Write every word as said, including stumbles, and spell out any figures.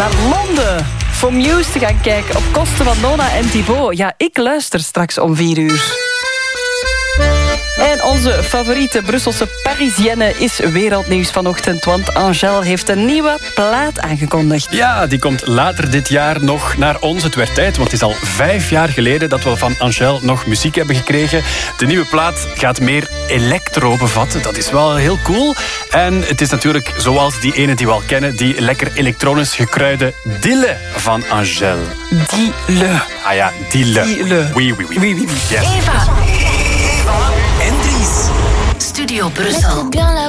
naar Londen voor Muse te gaan kijken op kosten van Nona en Thibaut. Ja, ik luister straks om vier uur. En onze favoriete Brusselse Parisienne is wereldnieuws vanochtend, want Angèle heeft een nieuwe plaat aangekondigd. Ja, die komt later dit jaar nog naar ons. Het werd tijd, want het is al vijf jaar geleden dat we van Angèle nog muziek hebben gekregen. De nieuwe plaat gaat meer electro bevatten. Dat is wel heel cool. En het is natuurlijk zoals die ene die we al kennen, die lekker elektronisch gekruide Dille van Angèle. Dille. Ah ja, Dille. Dille. Oui, oui, oui. Oui, oui, oui. Yes. Eva. Eva en Dries. Studio Brussel.